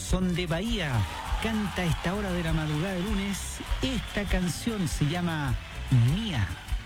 Son de Bahía. Canta a esta hora de la madrugada de lunes. Esta canción se llama Mía.